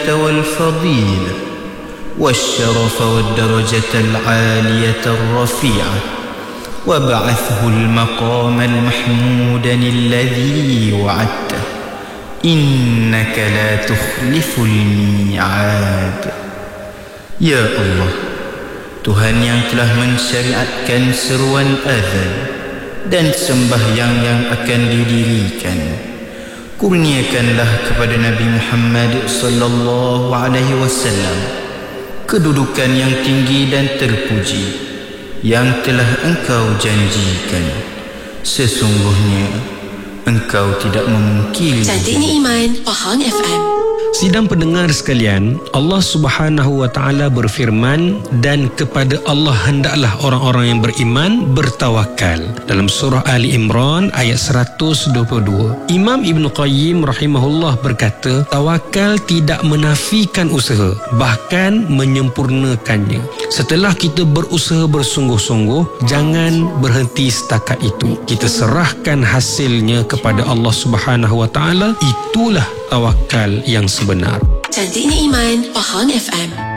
والفضيلة والشرف والدرجة العالية الرفيعة وابعثه المقام المحمود الذي وعدته إنك لا تخلف الميعاد. Ya Allah, Tuhan yang telah mensyariatkan seruan azan dan sembahyang yang akan didirikan, kurniakanlah kepada Nabi Muhammad sallallahu alaihi wasallam kedudukan yang tinggi dan terpuji yang telah Engkau janjikan. Sesungguhnya Engkau tidak memungkiri. Cantiknya Iman, Pahang FM. Sidang pendengar sekalian, Allah Subhanahu wa taala berfirman, dan kepada Allah hendaklah orang-orang yang beriman bertawakal. Dalam surah Ali Imran ayat 122. Imam Ibn Qayyim rahimahullah berkata, tawakal tidak menafikan usaha, bahkan menyempurnakannya. Setelah kita berusaha bersungguh-sungguh, jangan berhenti setakat itu. Kita serahkan hasilnya kepada Allah Subhanahu wa taala. Itulah tawakal yang sebenar. Cantiknya Iman, Pahang FM.